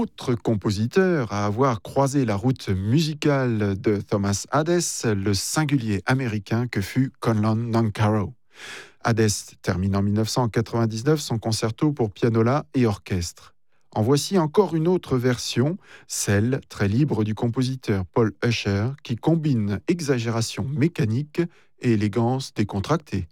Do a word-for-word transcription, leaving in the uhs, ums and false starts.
autre compositeur à avoir croisé la route musicale de Thomas Hadès, le singulier américain que fut Conlon Nancarrow. Hadès termine en mille neuf cent quatre-vingt-dix-neuf son concerto pour pianola et orchestre. En voici encore une autre version, celle très libre du compositeur Paul Usher, qui combine exagération mécanique et élégance décontractée.